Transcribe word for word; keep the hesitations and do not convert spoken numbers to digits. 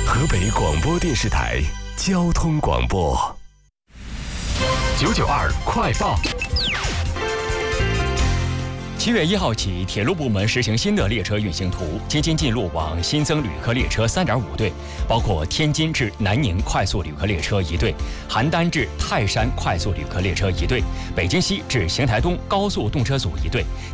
河北广播电视台交通广播。九九二快报。 七月一号起，铁路部门实行新的列车运行图，京津冀路网新增旅客列车 三点五 对，包括天津至南宁快速旅客列车一对，邯郸至泰山快速旅客列车一对，北京西至邢台东高速动车组一对。